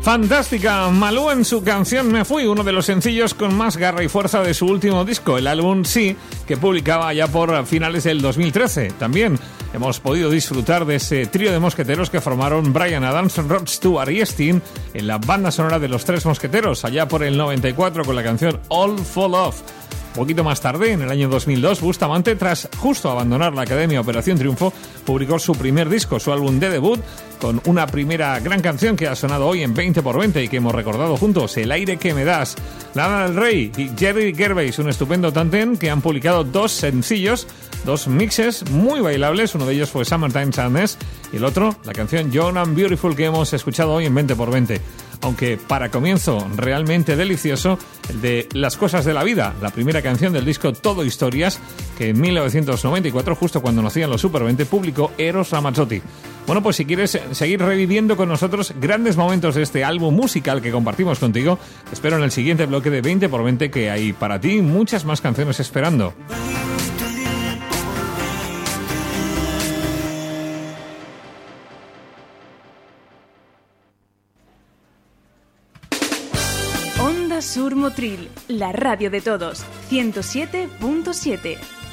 Fantástica, Malú en su canción Me Fui, uno de los sencillos con más garra y fuerza de su último disco, el álbum Sí, que publicaba ya por finales del 2013. También hemos podido disfrutar de ese trío de mosqueteros que formaron Bryan Adams, Rod Stewart y Sting en la banda sonora de Los Tres Mosqueteros, allá por el 94 con la canción All for Love. Un poquito más tarde, en el año 2002, Bustamante, tras justo abandonar la Academia Operación Triunfo, publicó su primer disco, su álbum de debut, con una primera gran canción que ha sonado hoy en 20x20 y que hemos recordado juntos, El aire que me das. Lana del Rey y Jerry Gervais, un estupendo tándem que han publicado dos sencillos, dos mixes muy bailables. Uno de ellos fue Summertime Sadness y el otro, la canción Young and Beautiful, que hemos escuchado hoy en 20x20. Aunque para comienzo realmente delicioso, el de Las cosas de la vida, la primera canción del disco Todo Historias, que en 1994, justo cuando nacían los Super 20, publicó Eros Ramazzotti. Bueno, pues si quieres seguir reviviendo con nosotros grandes momentos de este álbum musical que compartimos contigo, te espero en el siguiente bloque de 20x20, que hay para ti muchas más canciones esperando. Onda Sur Motril, la radio de todos, 107.7.